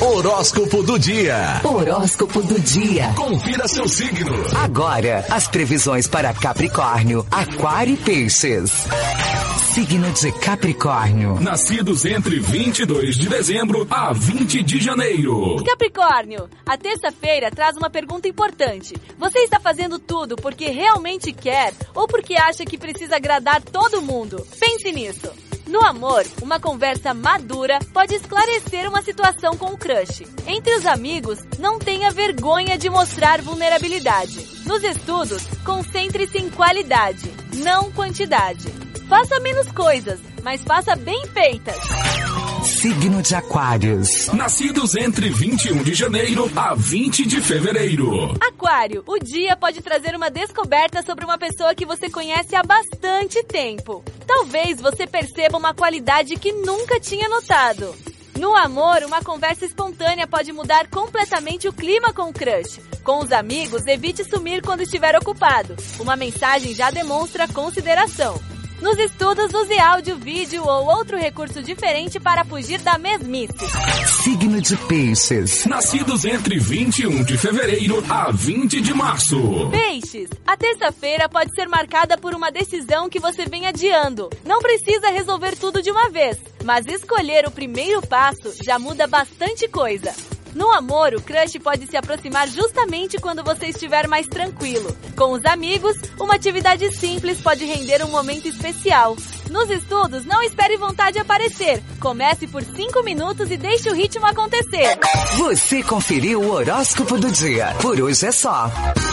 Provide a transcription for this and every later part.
Horóscopo do dia. Horóscopo do dia. Confira seu signo. Agora, as previsões para Capricórnio, Aquário e Peixes. Signo de Capricórnio. Nascidos entre 22 de dezembro a 20 de janeiro. Capricórnio, a terça-feira traz uma pergunta importante. Você está fazendo tudo porque realmente quer ou porque acha que precisa agradar todo mundo? Pense nisso. No amor, uma conversa madura pode esclarecer uma situação com o crush. Entre os amigos, não tenha vergonha de mostrar vulnerabilidade. Nos estudos, concentre-se em qualidade, não quantidade. Faça menos coisas, mas faça bem feitas. Signo de Aquários. Nascidos entre 21 de janeiro a 20 de fevereiro. Aquário, o dia pode trazer uma descoberta sobre uma pessoa que você conhece há bastante tempo. Talvez você perceba uma qualidade que nunca tinha notado. No amor, uma conversa espontânea pode mudar completamente o clima com o crush. Com os amigos, evite sumir quando estiver ocupado. Uma mensagem já demonstra consideração. Nos estudos, use áudio, vídeo ou outro recurso diferente para fugir da mesmice. Signo de Peixes. Nascidos entre 21 de fevereiro a 20 de março. Peixes, a terça-feira pode ser marcada por uma decisão que você vem adiando. Não precisa resolver tudo de uma vez, mas escolher o primeiro passo já muda bastante coisa. No amor, o crush pode se aproximar justamente quando você estiver mais tranquilo. Com os amigos, uma atividade simples pode render um momento especial. Nos estudos, não espere vontade aparecer. Comece por 5 minutos e deixe o ritmo acontecer. Você conferiu o horóscopo do dia. Por hoje é só.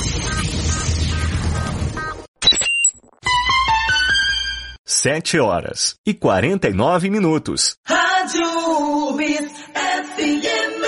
Sete horas e 49 minutos. Rádio UBS FM.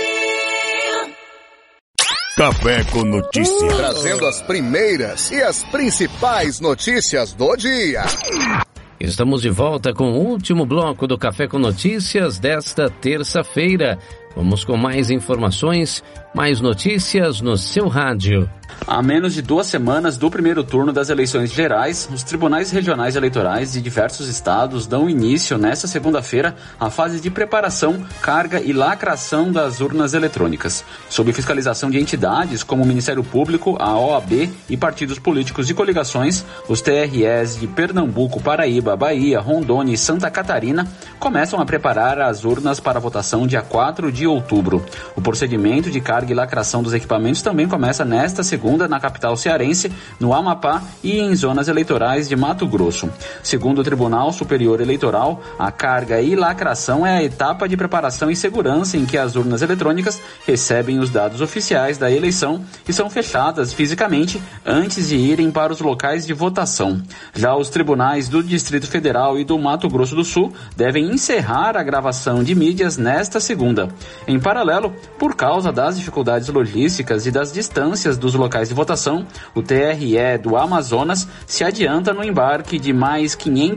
Café com Notícias. Trazendo as primeiras e as principais notícias do dia. Estamos de volta com o último bloco do Café com Notícias desta terça-feira. Vamos com mais informações, mais notícias no seu rádio. A menos de 2 semanas do primeiro turno das eleições gerais, os tribunais regionais eleitorais de diversos estados dão início, nesta segunda-feira, à fase de preparação, carga e lacração das urnas eletrônicas. Sob fiscalização de entidades como o Ministério Público, a OAB e partidos políticos de coligações, os TREs de Pernambuco, Paraíba, Bahia, Rondônia e Santa Catarina começam a preparar as urnas para a votação dia 4 de outubro. O procedimento de carga e lacração dos equipamentos também começa nesta segunda na capital cearense, no Amapá e em zonas eleitorais de Mato Grosso. Segundo o Tribunal Superior Eleitoral, a carga e lacração é a etapa de preparação e segurança em que as urnas eletrônicas recebem os dados oficiais da eleição e são fechadas fisicamente antes de irem para os locais de votação. Já os tribunais do Distrito Federal e do Mato Grosso do Sul devem encerrar a gravação de mídias nesta segunda. Em paralelo, por causa das dificuldades logísticas e das distâncias dos locais de votação, o TRE do Amazonas se adianta no embarque de mais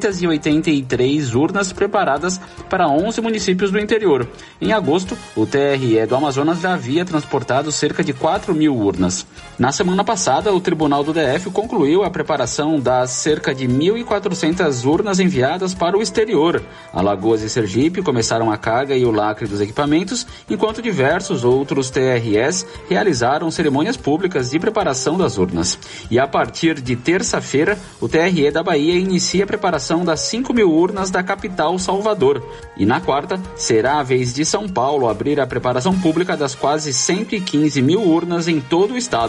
583 urnas preparadas para 11 municípios do interior. Em agosto, o TRE do Amazonas já havia transportado cerca de 4.000 urnas. Na semana passada, o Tribunal do DF concluiu a preparação das cerca de 1.400 urnas enviadas para o exterior. Alagoas e Sergipe começaram a carga e o lacre dos equipamentos, enquanto diversos outros TREs realizaram cerimônias públicas de preparação das urnas. E a partir de terça-feira, o TRE da Bahia inicia a preparação das 5.000 urnas da capital Salvador. E na quarta, será a vez de São Paulo abrir a preparação pública das quase 115.000 urnas em todo o estado.